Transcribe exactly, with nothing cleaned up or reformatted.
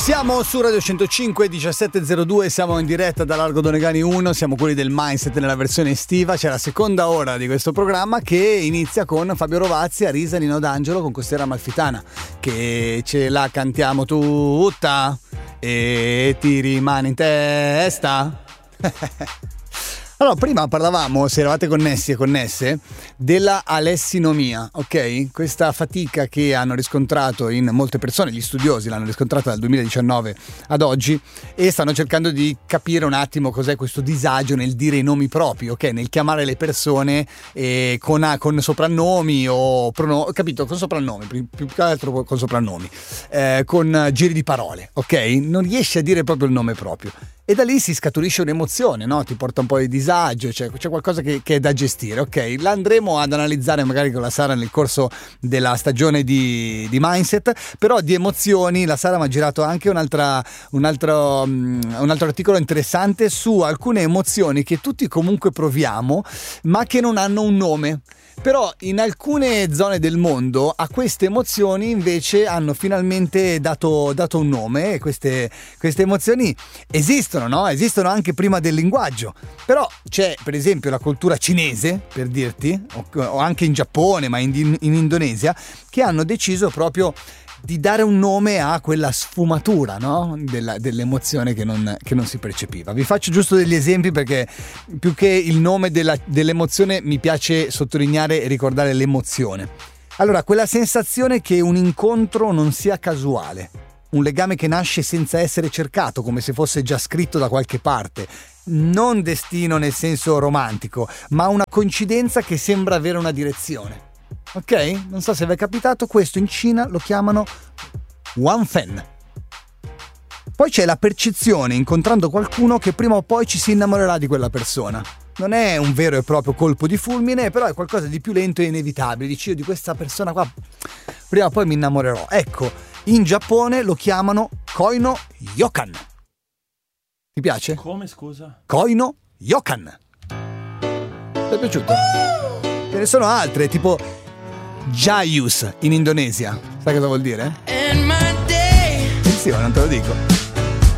Siamo su Radio centocinque, diciassette e zero due, siamo in diretta da Largo Donegani uno, siamo quelli del Mindset nella versione estiva. C'è la seconda ora di questo programma che inizia con Fabio Rovazzi, Arisa, Nino D'Angelo con Costiera Amalfitana, che ce la cantiamo tutta e ti rimane in testa. Allora, prima parlavamo, se eravate connessi e connesse, della alessinomia, ok? Questa fatica che hanno riscontrato in molte persone, gli studiosi l'hanno riscontrata dal duemiladiciannove ad oggi e stanno cercando di capire un attimo cos'è questo disagio nel dire i nomi propri, ok? Nel chiamare le persone eh, con, con soprannomi o pronomi, capito? Con soprannomi, più, più che altro con soprannomi, eh, con giri di parole, ok? Non riesci a dire proprio il nome proprio. E da lì si scaturisce un'emozione, no? Ti porta un po' di disagio, cioè c'è qualcosa che, che è da gestire, ok? La andremo ad analizzare magari con la Sara nel corso della stagione di, di Mindset, però di emozioni la Sara mi ha girato anche un'altra, un, altro, um, un altro articolo interessante su alcune emozioni che tutti comunque proviamo, ma che non hanno un nome. Però in alcune zone del mondo a queste emozioni invece hanno finalmente dato, dato un nome, e queste, queste emozioni esistono, no? Esistono anche prima del linguaggio. Però c'è per esempio la cultura cinese, per dirti, o, o anche in Giappone, ma in, in Indonesia, che hanno deciso proprio di dare un nome a quella sfumatura, no? Della, dell'emozione che non, che non si percepiva. Vi faccio giusto degli esempi perché più che il nome della, dell'emozione mi piace sottolineare e ricordare l'emozione. Allora, quella sensazione che un incontro non sia casuale, un legame che nasce senza essere cercato, come se fosse già scritto da qualche parte, non destino nel senso romantico, ma una coincidenza che sembra avere una direzione. Ok? Non so se vi è capitato, questo in Cina lo chiamano Wanfen. Poi c'è la percezione, incontrando qualcuno, che prima o poi ci si innamorerà di quella persona. Non è un vero e proprio colpo di fulmine, però è qualcosa di più lento e inevitabile. Dici, io di questa persona qua prima o poi mi innamorerò. Ecco, in Giappone lo chiamano Koino Yokan. Ti piace? Come, scusa? Koino Yokan. Ti è piaciuto? Ce ne sono altre, tipo Jayus in Indonesia. Sai cosa vuol dire? Attenzione, non te lo dico.